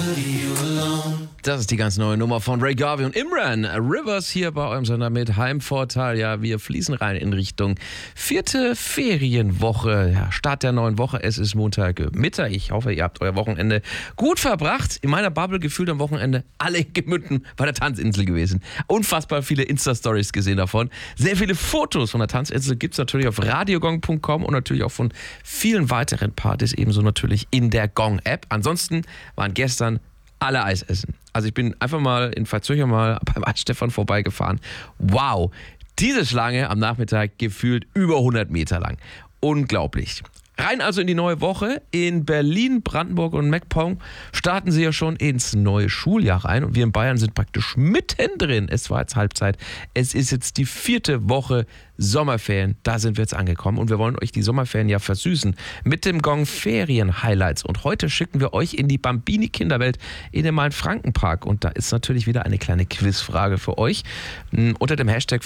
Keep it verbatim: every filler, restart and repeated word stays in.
Das ist die ganz neue Nummer von Ray Garvey und Imran. Rivers hier bei eurem Sender mit Heimvorteil. Ja, wir fließen rein in Richtung vierte Ferienwoche. Ja, Start der neuen Woche. Es ist Montagmittag. Ich hoffe, ihr habt euer Wochenende gut verbracht. In meiner Bubble gefühlt am Wochenende alle in Gemünden bei der Tanzinsel gewesen. Unfassbar viele Insta-Stories gesehen davon. Sehr viele Fotos von der Tanzinsel gibt es natürlich auf radiogong punkt com und natürlich auch von vielen weiteren Partys, ebenso natürlich in der Gong-App. Ansonsten waren gestern alle Eis essen. Also ich bin einfach mal in Veitshöchheim mal beim Eisstefan vorbeigefahren. Wow, diese Schlange am Nachmittag gefühlt über hundert Meter lang. Unglaublich. Rein also in die neue Woche. In Berlin, Brandenburg und MacPom starten sie ja schon ins neue Schuljahr rein. Und wir in Bayern sind praktisch mittendrin. Es war jetzt Halbzeit. Es ist jetzt die vierte Woche Sommerferien. Da sind wir jetzt angekommen. Und wir wollen euch die Sommerferien ja versüßen mit dem Gong Ferien Highlights. Und heute schicken wir euch in die Bambini Kinderwelt in den Main-Franken-Park. Und da ist natürlich wieder eine kleine Quizfrage für euch. Unter dem Hashtag